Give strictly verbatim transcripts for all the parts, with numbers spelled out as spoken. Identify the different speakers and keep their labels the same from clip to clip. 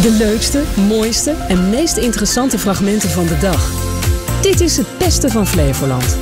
Speaker 1: De leukste, mooiste en meest interessante fragmenten van de dag. Dit is het beste van Flevoland.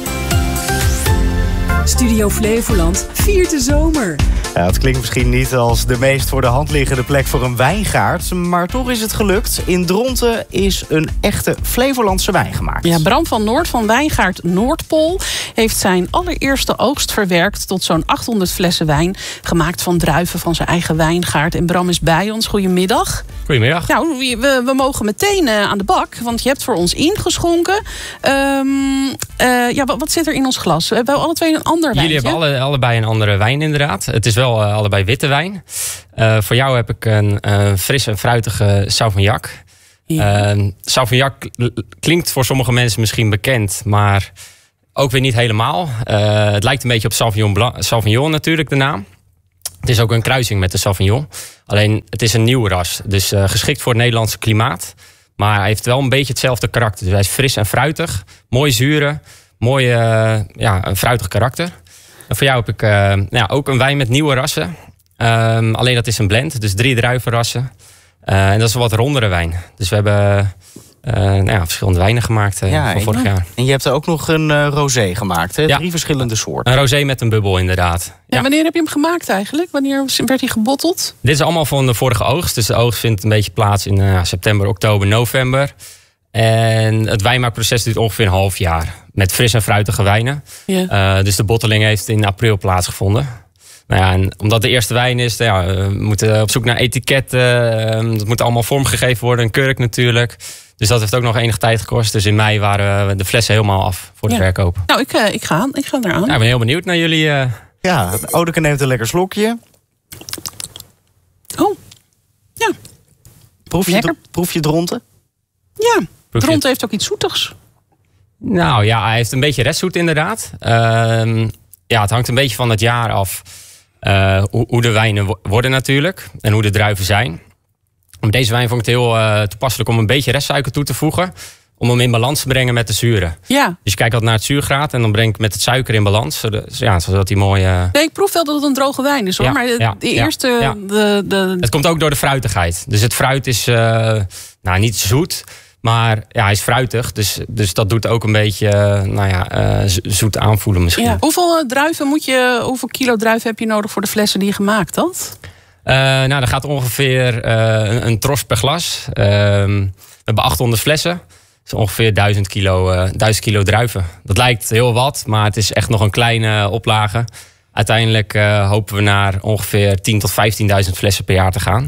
Speaker 1: Studio Flevoland viert de zomer.
Speaker 2: Ja, het klinkt misschien niet als de meest voor de hand liggende plek voor een wijngaard, maar toch is het gelukt. In Dronten is een echte Flevolandse wijn gemaakt.
Speaker 3: Ja, Bram van Noord van wijngaard Noordpool heeft zijn allereerste oogst verwerkt tot zo'n achthonderd flessen wijn, gemaakt van druiven van zijn eigen wijngaard. En Bram is bij ons. Goedemiddag.
Speaker 4: Goedemiddag.
Speaker 3: Nou, we, we mogen meteen uh, aan de bak, want je hebt voor ons ingeschonken. Um, uh, ja, wat, wat zit er in ons glas? We hebben alle twee een ander wijntje.
Speaker 4: Jullie hebben alle, allebei een andere wijn inderdaad. Het is wel uh, allebei witte wijn. Uh, voor jou heb ik een uh, frisse en fruitige Sauvignac. Ja. Uh, Sauvignac klinkt voor sommige mensen misschien bekend, maar ook weer niet helemaal. Uh, het lijkt een beetje op Sauvignon Blanc, Sauvignon natuurlijk, de naam. Het is ook een kruising met de Sauvignon. Alleen het is een nieuw ras, dus uh, geschikt voor het Nederlandse klimaat. Maar hij heeft wel een beetje hetzelfde karakter. Dus hij is fris en fruitig, mooi zure, mooi uh, ja, een fruitig karakter. En voor jou heb ik uh, ja, ook een wijn met nieuwe rassen. Um, alleen dat is een blend, dus drie druivenrassen. Uh, en dat is een wat rondere wijn. Dus we hebben uh, nou ja, verschillende wijnen gemaakt uh,
Speaker 2: ja,
Speaker 4: van vorig jaar.
Speaker 2: En je hebt er ook nog een uh, rosé gemaakt, hè?
Speaker 4: Ja.
Speaker 2: Drie verschillende soorten.
Speaker 4: Een rosé met een bubbel inderdaad.
Speaker 3: Ja,
Speaker 4: Ja.
Speaker 3: wanneer heb je hem gemaakt eigenlijk? Wanneer werd hij gebotteld?
Speaker 4: Dit is allemaal van de vorige oogst. Dus de oogst vindt een beetje plaats in uh, september, oktober, november. En het wijnmaakproces duurt ongeveer een half jaar. Met fris en fruitige wijnen.
Speaker 3: Ja.
Speaker 4: Uh, dus de botteling heeft in april plaatsgevonden. Nou ja, en omdat de eerste wijn is, ja, we moeten op zoek naar etiketten. Uh, dat moet allemaal vormgegeven worden. Een kurk natuurlijk. Dus dat heeft ook nog enige tijd gekost. Dus in mei waren de flessen helemaal af voor de
Speaker 3: Ja.
Speaker 4: verkoop.
Speaker 3: Nou, ik, uh, ik ga, ik ga eraan.
Speaker 4: Nou, ik ben heel benieuwd naar jullie. Uh...
Speaker 2: Ja, Odeke neemt een lekker slokje.
Speaker 3: Oh, ja.
Speaker 2: Proef je,
Speaker 3: Lekker.
Speaker 2: proef je Dronten?
Speaker 3: Ja,
Speaker 4: Proef je
Speaker 3: Dronten
Speaker 4: het?
Speaker 3: heeft ook iets zoetigs.
Speaker 4: Nou ja, hij heeft een beetje restzoet inderdaad. Uh, ja, het hangt een beetje van het jaar af. Uh, hoe, hoe de wijnen wo- worden natuurlijk. En hoe de druiven zijn. Met deze wijn vond ik het heel uh, toepasselijk om een beetje restsuiker toe te voegen. Om hem in balans te brengen met de zuren.
Speaker 3: Ja.
Speaker 4: Dus je kijkt altijd naar het zuurgraad. En dan breng ik met het suiker in balans. Zodat, ja, zodat hij mooi... Uh...
Speaker 3: Nee, ik proef wel dat het een droge wijn is hoor.
Speaker 4: Ja,
Speaker 3: maar de,
Speaker 4: ja,
Speaker 3: de
Speaker 4: ja,
Speaker 3: eerste...
Speaker 4: ja.
Speaker 3: De, de...
Speaker 4: Het komt ook door de fruitigheid. Dus het fruit is uh, nou, niet zoet. Maar ja, hij is fruitig. Dus, dus dat doet ook een beetje uh, nou ja, uh, zoet aanvoelen misschien.
Speaker 3: Ja. Hoeveel uh, druiven moet je, hoeveel kilo druiven heb je nodig voor de flessen die je gemaakt had?
Speaker 4: Uh, nou, dat gaat ongeveer uh, een, een tros per glas. Uh, we hebben achthonderd flessen. Dat is ongeveer duizend kilo, uh, duizend kilo druiven. Dat lijkt heel wat, maar het is echt nog een kleine oplage. Uiteindelijk uh, hopen we naar ongeveer tienduizend tot vijftienduizend flessen per jaar te gaan.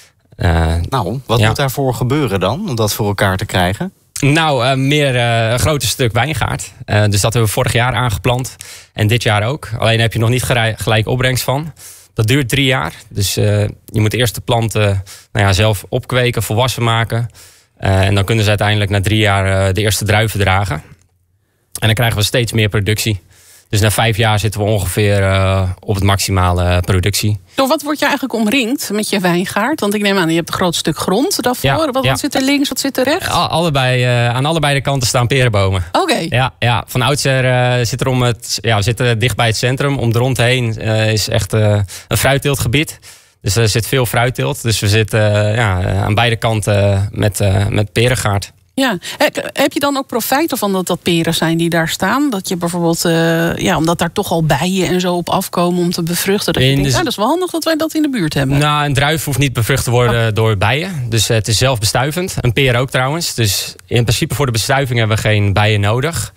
Speaker 4: Uh,
Speaker 2: Nou, wat
Speaker 4: ja.
Speaker 2: moet daarvoor gebeuren dan, om dat voor elkaar te krijgen?
Speaker 4: Nou, uh, meer uh, een groter stuk wijngaard. Uh, dus dat hebben we vorig jaar aangeplant. En dit jaar ook. Alleen heb je nog niet gerij- gelijk opbrengst van. Dat duurt drie jaar. Dus uh, je moet eerst de planten nou ja, zelf opkweken, volwassen maken. Uh, en dan kunnen ze uiteindelijk na drie jaar uh, de eerste druiven dragen. En dan krijgen we steeds meer productie. Dus na vijf jaar zitten we ongeveer uh, op het maximale productie.
Speaker 3: Door wat word je eigenlijk omringd met je wijngaard? Want ik neem aan, je hebt een groot stuk grond daarvoor.
Speaker 4: Ja,
Speaker 3: wat,
Speaker 4: ja.
Speaker 3: wat zit er links, wat zit er rechts?
Speaker 4: Al- allebei, uh, aan allebei de kanten staan perenbomen.
Speaker 3: Oké.
Speaker 4: Ja, ja, van oudsher uh, zit er om het, ja, we zitten dicht bij het centrum. Om de rond heen uh, is echt uh, een fruitteeltgebied. Dus er zit veel fruitteelt. Dus we zitten uh, ja, aan beide kanten met, uh, met perengaard.
Speaker 3: Ja. Heb je dan ook profijt ervan dat dat peren zijn die daar staan? Dat je bijvoorbeeld, uh, ja, omdat daar toch al bijen en zo op afkomen om te bevruchten. Dat je
Speaker 4: In
Speaker 3: denkt,
Speaker 4: de-
Speaker 3: ah, dat is wel handig dat wij dat in de buurt hebben.
Speaker 4: Nou, een druif hoeft niet bevrucht te worden door bijen. Dus uh, het is zelfbestuivend. Een peer ook trouwens. Dus in principe voor de bestuiving hebben we geen bijen nodig.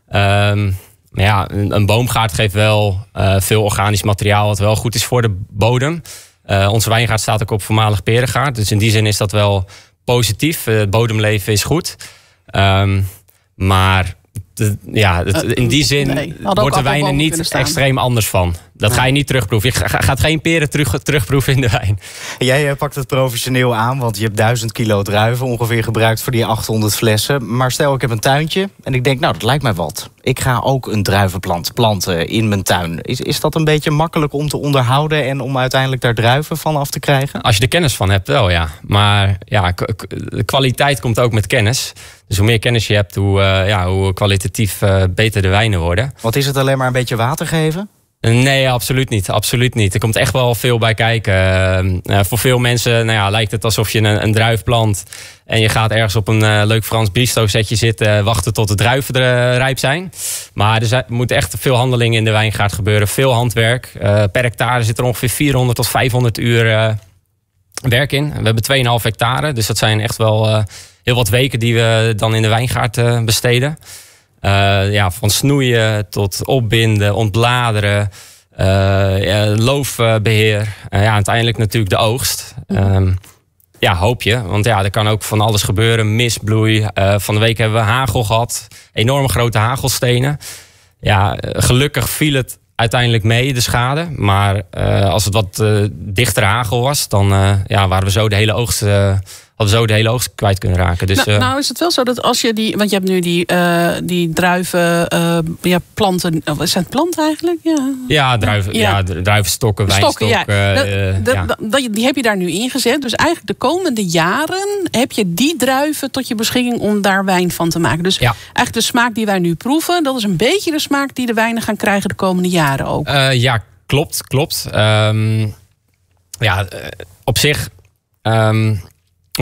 Speaker 4: Um, maar ja, een, een boomgaard geeft wel uh, veel organisch materiaal wat wel goed is voor de bodem. Uh, onze wijngaard staat ook op voormalig perengaard. Dus in die zin is dat wel positief. Uh, het bodemleven is goed. Um, maar de, ja, het, in die zin
Speaker 3: Nee, hadden ook
Speaker 4: wordt de wijn er
Speaker 3: appelbomen kunnen
Speaker 4: niet
Speaker 3: staan.
Speaker 4: extreem anders van. Dat ga je niet terugproeven. Je ga- gaat geen peren terug, terugproeven in de wijn.
Speaker 2: Jij eh, pakt het professioneel aan, want je hebt duizend kilo druiven ongeveer gebruikt voor die achthonderd flessen. Maar stel, ik heb een tuintje en ik denk, nou, dat lijkt mij wat. Ik ga ook een druivenplant planten in mijn tuin. Is, is dat een beetje makkelijk om te onderhouden en om uiteindelijk daar druiven van af te krijgen?
Speaker 4: Als je er kennis van hebt, wel ja. Maar ja, k- k- de kwaliteit komt ook met kennis. Dus hoe meer kennis je hebt, hoe, uh, ja, hoe kwalitatief uh, beter de wijnen worden.
Speaker 2: Wat is het alleen maar een beetje water geven?
Speaker 4: Nee, absoluut niet. Absoluut niet. Er komt echt wel veel bij kijken. Uh, uh, voor veel mensen nou ja, lijkt het alsof je een, een druif plant en je gaat ergens op een uh, leuk Frans bistro setje zitten, uh, wachten tot de druiven er, uh, rijp zijn. Maar er zijn, moet echt veel handelingen in de wijngaard gebeuren. Veel handwerk. Uh, per hectare zit er ongeveer vierhonderd tot vijfhonderd uur uh, werk in. We hebben twee komma vijf hectare. Dus dat zijn echt wel uh, heel wat weken die we dan in de wijngaard uh, besteden. Uh, ja, van snoeien tot opbinden, ontbladeren, uh, ja, loofbeheer. Uh, ja, uiteindelijk natuurlijk de oogst. Um, ja, hoop je. Want ja, er kan ook van alles gebeuren. Misbloei. Uh, van de week hebben we hagel gehad. Enorme grote hagelstenen. Ja, gelukkig viel het uiteindelijk mee, de schade. Maar uh, als het wat uh, dichter hagel was, dan uh, ja, waren we zo de hele oogst... Uh, hadden zo de hele oogst kwijt kunnen raken. Dus,
Speaker 3: nou, uh, nou is het wel zo dat als je die... Want je hebt nu die, uh, die druiven, uh, ja, planten... Oh, zijn het planten eigenlijk? Ja,
Speaker 4: ja, druiven, ja. ja druivenstokken,
Speaker 3: Stokken,
Speaker 4: wijnstokken.
Speaker 3: Ja.
Speaker 4: Uh,
Speaker 3: de, de,
Speaker 4: ja.
Speaker 3: de, die heb je daar nu ingezet. Dus eigenlijk de komende jaren heb je die druiven tot je beschikking om daar wijn van te maken. Dus
Speaker 4: ja.
Speaker 3: eigenlijk de smaak die wij nu proeven, dat is een beetje de smaak die de wijnen gaan krijgen de komende jaren ook.
Speaker 4: Uh, ja, klopt, klopt. Um, ja, uh, op zich... Um,